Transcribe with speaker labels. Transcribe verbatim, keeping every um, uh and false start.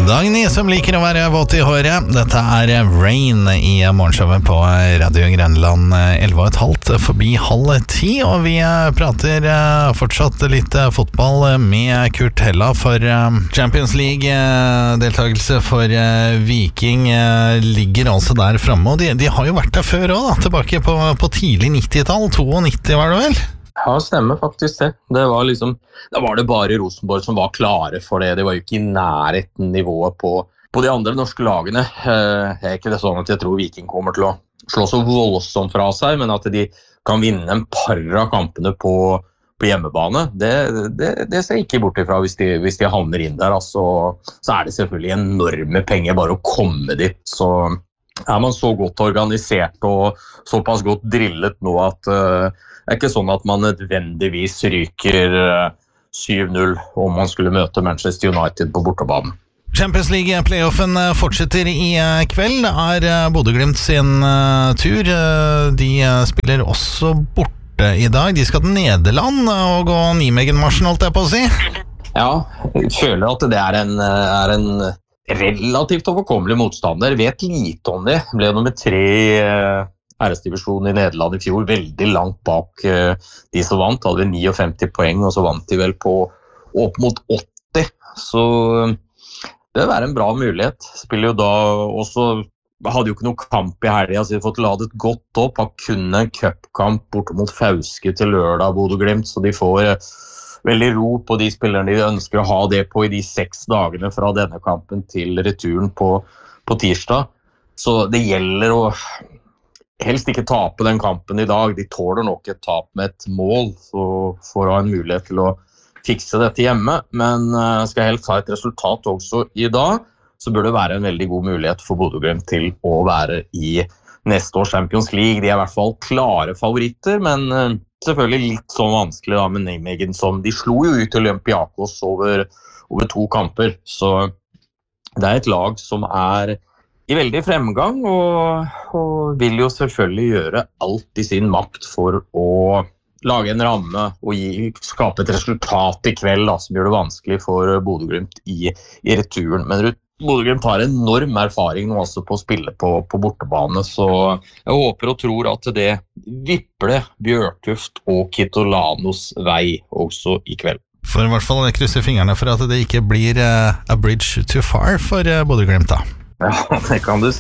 Speaker 1: Dagny som liker å være våt i håret. Dette er Rain i morgenshowet på Radio Grenland, elleve og et halvt forbi halv ti, og vi prater fortsatt litt fotball med Kurt Hella for Champions League-deltagelse for Viking ligger altså der fremme, og de, de har jo vært der før også da, tilbake på, på tidlig nitti-tall, nittito var det vel?
Speaker 2: Ja, stemmer faktisk det. Det var liksom, da var det bare Rosenborg som var klare for det. Det var jo ikke i nærheten nivået på, på de andre norske lagene. Eh, det er ikke det sånn at jeg tror Viking kommer til å slå så voldsomt fra seg, men at de kan vinne en par av kampene på, på hjemmebane, det, det, det ser jeg ikke bort ifra hvis de, hvis de havner inn der. Altså, så er det selvfølgelig enorme penger bare å komme dit, så er man så godt organisert og såpass godt drillet nå at uh, det er ikke sånn at man nødvendigvis ryker uh, syv null om man skulle møte Manchester United på bortebanen.
Speaker 1: Champions League-playoffen fortsetter i kveld. Det er Bodø/Glimt sin uh, tur. De spiller også borte i dag. De skal til Nederland og gå Nijmegen-marsjen, holdt jeg på å si.
Speaker 2: Ja, jeg føler at det er en, er en relativt overkommelig motstander. Vet lite om det. Ble nummer tre æresdivisjonen i Nederland i fjor, veldig langt bak de som vant. Hadde femtini poeng, og så vant de vel på opp mot åtti. Så det vil være en bra mulighet. Spiller jo da også, hadde jo ikke noen kamp i helgen, så de har fått ladet godt opp. Har kun en cupkamp borte mot Fauske til lørdag, Bodø/Glimt, så de får veldig ro på de spillerne de ønsker å ha det på i de seks dagene fra denne kampen til returen på, på tirsdag. Så det gjelder å helst ikke tape den kampen i dag. De tåler nok et tap med et mål for å ha en mulighet til å fikse dette hjemme. Men skal helst ha et resultat også i dag, så bør det være en veldig god mulighet for Bodø/Glimt til å være i neste års Champions League. De er i hvert fall klare favoritter, men selvfølgelig litt sånn vanskelig da med Nijmegen, som de slo jo ut til Olympiakos over, over to kamper. Så det er et lag som er i veldig fremgang, og, og vil jo selvfølgelig gjøre alt i sin makt for å lage en ramme og gi, skape et resultat i kveld da, som gjør det vanskelig for Bodø/Glimt i, i returen. Men Bodø/Glimt har enorm erfaring nå også på å spille på, på bortebane, så jeg håper og tror at det vipler Bjørtuft og Kitolanos vei også i kveld.
Speaker 1: For i hvert fall krysser fingrene for at det ikke blir uh, a bridge too far for uh, Bodø/Glimt da.
Speaker 2: Ja, det kan du